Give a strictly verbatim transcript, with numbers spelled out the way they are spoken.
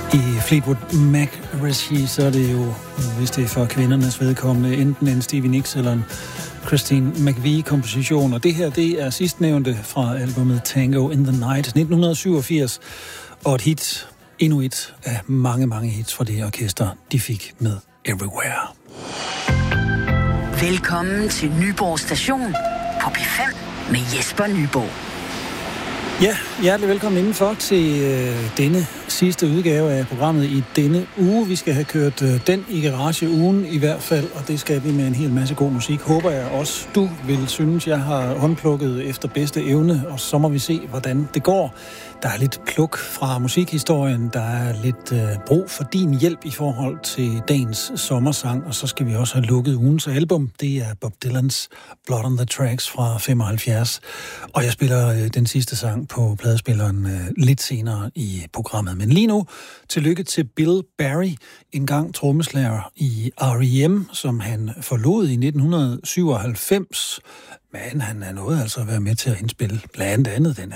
I Fleetwood Mac-regi, så er det jo, hvis det er for kvindernes vedkommende, enten en Stevie Nicks eller en Christine McVie-komposition. Og det her, det er sidstnævnte fra albumet Tango in the Night, nitten syvogfirs. Og et hit, endnu et af mange, mange hits fra det orkester, de fik med Everywhere. Velkommen til Nyborg Station på P fem med Jesper Nyborg. Ja, hjertelig velkommen indenfor til øh, denne sidste udgave af programmet i denne uge. Vi skal have kørt øh, den i garage-ugen i hvert fald, og det skal vi med en hel masse god musik. Håber jeg også, du vil synes, jeg har håndplukket efter bedste evne, og så må vi se, hvordan det går. Der er lidt pluk fra musikhistorien, der er lidt øh, brug for din hjælp i forhold til dagens sommersang, og så skal vi også have lukket ugens album. Det er Bob Dylans Blood on the Tracks fra femoghalvfjerds, og jeg spiller øh, den sidste sang på pladespilleren øh, lidt senere i programmet. Men lige nu, tillykke til Bill Berry, engang trommeslager i R E M, som han forlod i nitten syvoghalvfems. Men han er nået altså at være med til at indspille blandt andet den